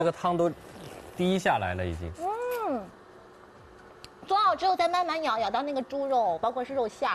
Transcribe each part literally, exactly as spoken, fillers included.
这个汤都滴下来了已经。 嗯，做好之后再慢慢咬，咬到那个猪肉，包括是肉馅儿。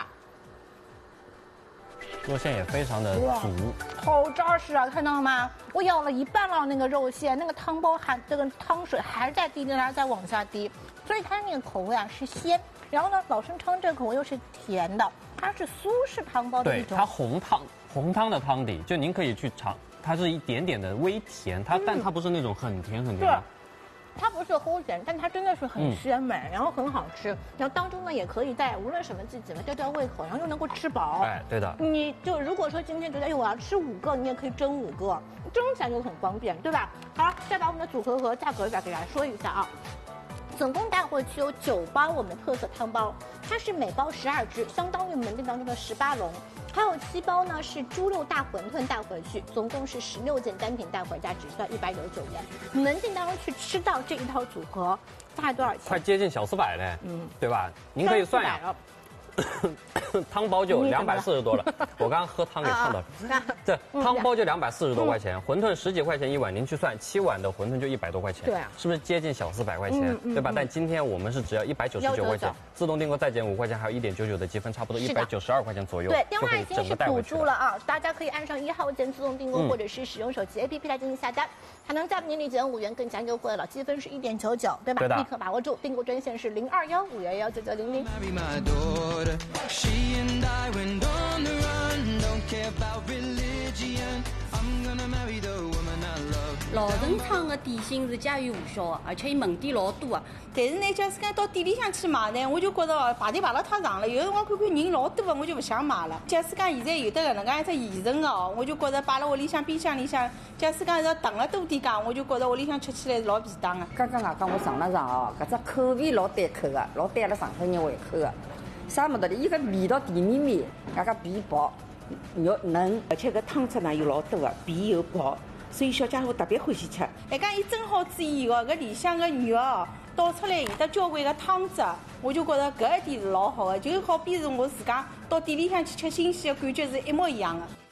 肉馅也非常的足， 好扎实啊！看到了吗？我咬了一半了，那个肉馅，那个汤包还这个汤水还在滴滴答答在往下滴，所以它那个口味啊是鲜。然后呢，老生汤这个口味又是甜的，它是苏式汤包的一对， 种。 它红汤红汤的汤底，就您可以去尝，它是一点点的微甜，它、嗯、但它不是那种很甜很甜的。 它不是齁甜，但它真的是很鲜美，嗯、然后很好吃。然后当中呢，也可以在无论什么季节嘛，吊吊胃口，然后又能够吃饱。 哎，对的。 你就如果说今天觉得，哎，我要吃五个，你也可以蒸五个，蒸起来就很方便，对吧？好，再把我们的组合和价格再给大家说一下啊。 总共带回去有九包我们的特色汤包，它是每包十二只，相当于门店当中的十八笼。还有七包呢是猪肉大馄饨带回去，总共是十六件单品带回家，只需要一百九十九元。门店当中去吃到这一套组合，大概多少钱？ 快接近小四百嘞，嗯，对吧？您可以算呀。汤包就两百四十多了，我刚刚喝汤给烫到了。这汤包就两百四十多块钱，馄饨十几块钱一碗，您去算七碗的馄饨就一百多块钱， 对啊， 是不是接近小四百块钱，对吧？但今天我们是只要一百九十九块钱，自动订购再减五块钱，还有一点九九的积分，差不多一百九十二块钱左右。 对，电话已经是补助了啊，大家可以按上一号键自动订购，或者是使用手机 A P P 来进行下单，还能在年里减五元，更加优惠了，积分是一点九九，对吧？立刻把握住，订购专线是零二幺五幺幺九九零零。 And I went on the run, don't care about religion. I'm gonna marry the woman I love. 老城厂的点心是家喻户晓的，而且伊门店老多啊。 但是呢，假使讲到店里向去买呢，我就觉得排队排了太长了。有辰光看看人老多的，我就不想买了。假使讲现在有的搿能介一只现成的哦，我就觉得摆辣屋里向冰箱里向，假使讲要等了多点讲，我就觉得屋里向吃起来是老便当的。 刚刚外讲我尝了尝哦，搿只口味老对口的，老对阿拉上海人胃口的。 啥么道理？伊个味道甜绵绵，外加皮薄，肉嫩，而且搿汤汁呢又老多个，皮又薄，所以小家伙特别欢喜吃。 来讲伊蒸好之以后，搿里向个肉哦倒出来有得交关个汤汁，我就觉得搿一点是老好的，就好比是我自家到店里向去吃新鲜的感觉是一模一样的。